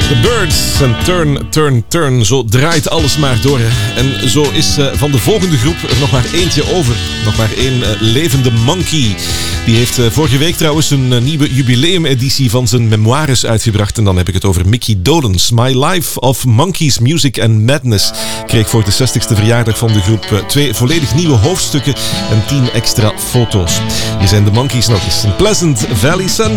The Birds en Turn, Turn, Turn. Zo draait alles maar door. Hè. En zo is van de volgende groep er nog maar eentje over. Nog maar één levende monkey. Die heeft vorige week trouwens een nieuwe jubileumeditie van zijn memoires uitgebracht. En dan heb ik het over Mickey Dolenz. My Life of Monkeys, Music and Madness kreeg voor de 60ste verjaardag van de groep 2 volledig nieuwe hoofdstukken en 10 extra foto's. Hier zijn de Monkeys nog eens. Pleasant Valley Sun.